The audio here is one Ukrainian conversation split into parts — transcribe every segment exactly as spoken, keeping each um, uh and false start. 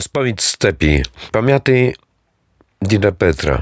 Сповідь степі. Пам'яти діда Петра.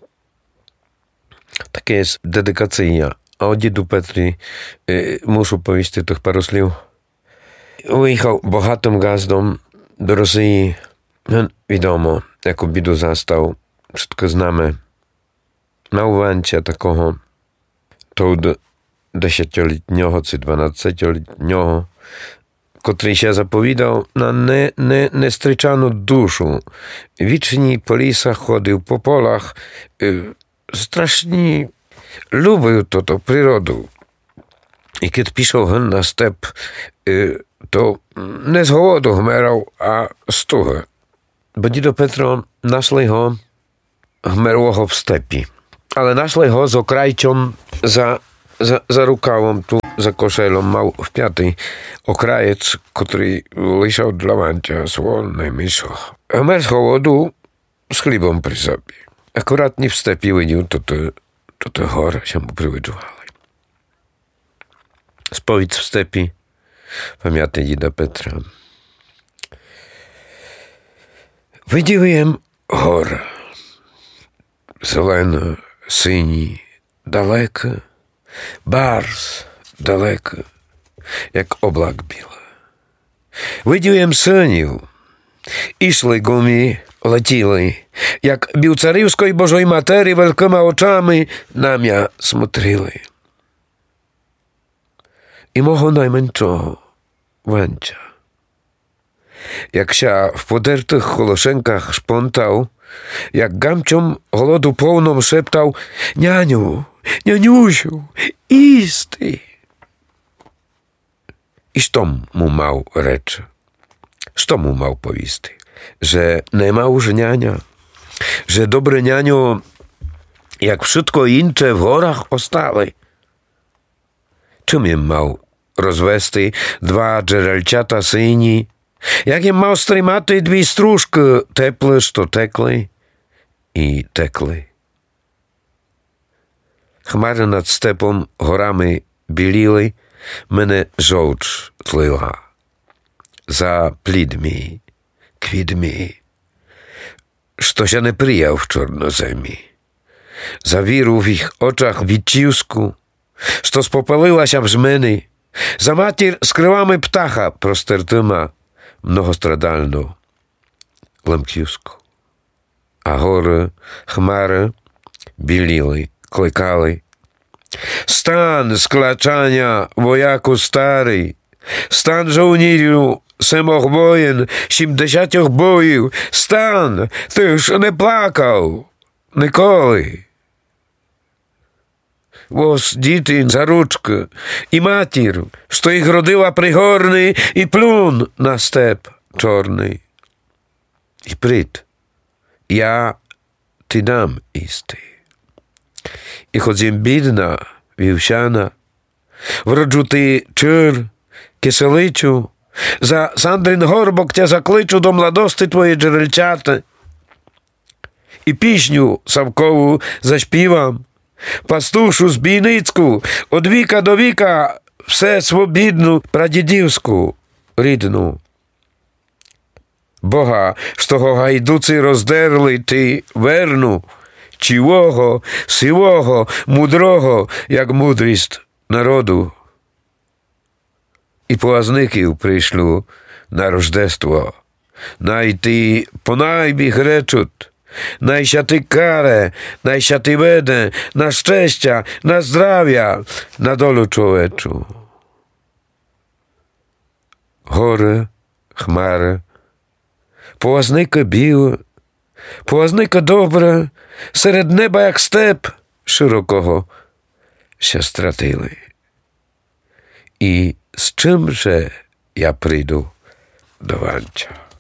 Таке є дедикація. А о діду Петрі e, muszę powiedzieć tych paru słów. Wyjechał bogatym gazdom do Rosji. No, wiadomo, jaką biedę zastał. Wszystko znamy. Na uwęcie takiego to dziesięcioletniego czy dwanastoletniego, który się zapowiadał na nie, nie, niestryczaną duszę. Wiecznie po lisach chodził, po polach. Y, strasznie lubił to, to przyrodę. I kiedy piszą hen na step, y, to nie z głodu chmerał, a z tuchy. Bo dzido Petro našli ho, chmerło ho w stepi. Ale našli ho z okrajcią za, za, za rukawą, tu za koszelą, mał w piatej okrajec, który leżał dla wancia słonne miso. Chmer z głodu z chlebą przy sobie. Akurat nie w stepi wynił, to to, to, to chora się mu przywyczuwali. Spowiedź w stepi, pamiętaj dzida Petra. Виділуєм гора, зелена, сині, далеко, барс далеко, як облак біла. Виділуєм синів, ішли гумі, летіли, як білцарівської Божої Матері великими очами на м'я смотрили. І мого найменшого Венча, jak się w podertych holoszenkach szpontał, jak gamciom głodu pełną szeptał: nianiu, nianiusiu, isty. I što mu mał rzecz? Što mu mał powisty? Że nie ma już niania, że dobre nianio, jak wszystko incze w gorach ostali. Czym im mał rozwesty dwa dżerelciata syni, jak je mał strymaty dwie stróżki teple, što tekli i tekli. Chmary nad stepą gorami bielili, mnie żołcz tliła. Za plidmi, kwidmi, što się nie prijał w czornozemi. Za wiru w ich oczach wiciusku, što spopaliła się brzmeny. Za matir skryłamy ptacha prostertyma, mnohostradalną ламківську. А гори, хмари біліли, кликали: стан склачання, вояку старий, стан жовнірю, семох воїн, сімдесятьох боїв, стан, ти ж не плакав ніколи. Вось діти за ручки і матір, що їх родила пригорний, і плюн на степ чорний. І прийд, я ти дам істи. І ходзім бідна, вівсяна, вроджу ти чир, киселичу, за Сандрин горбок тя закличу до младости твої джерельчата. І пісню Савкову заспівам, пастушу збійницьку, од віка до віка, все свобідну прадідівську рідну. Бога, з того гайдуці роздерли ти верну, чивого, сивого, мудрого, як мудрість народу. І плазників прийшлю на рождество, найти понайбі гречуть, najsia ty karę, najsia ty będę, na szczęścia, na zdrowia, na dolu człoweczu. Горе, хмари, полазника біле, полазника добре, серед неба, як степ широкого, się стратили. І з чим же я прийду до Ванча?